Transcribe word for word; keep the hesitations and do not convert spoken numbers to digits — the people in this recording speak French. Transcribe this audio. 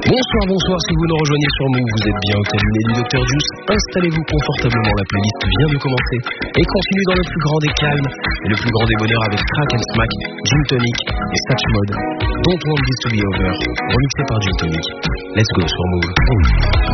Bonsoir, bonsoir, si vous nous rejoignez sur Move, vous êtes bien au cabinet du Docteur Juice. Installez-vous confortablement, la playlist vient de commencer et continue dans le plus grand des calmes et le plus grand des bonheurs avec Crack and Smack, Gin Tonic et Satch Mode. Don't Want This to Be Over, remixé par Gin Tonic. Let's go sur Move.